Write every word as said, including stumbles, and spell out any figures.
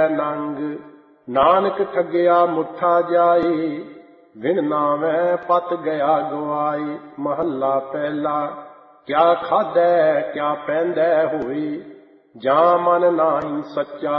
ਫਿਰੈ ਨੰਗ। ਨਾਨਕ ਠੱਗਿਆ ਮੁੱਠਾ ਜਾਈ, ਬਿਨ ਨਾਵੈ ਪਤ ਗਿਆ ਗਵਾਈ। ਮਹੱਲਾ ਪਹਿਲਾ। ਕਿਆ ਖਾਧੈ ਕਿਆ ਪੈਂਦੈ ਹੋਈ, ਜਾਂ ਮਨ ਨਾਹੀ ਸੱਚਾ